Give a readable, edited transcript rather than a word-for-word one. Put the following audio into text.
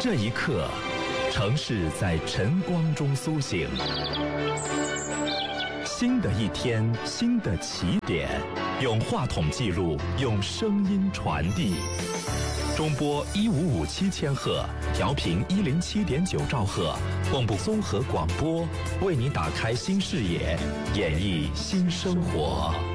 这一刻，城市在晨光中苏醒。新的一天，新的起点，用话筒记录，用声音传递。中波155千赫，调频107.9兆赫，蚌埠综合广播，为你打开新视野，演绎新生活。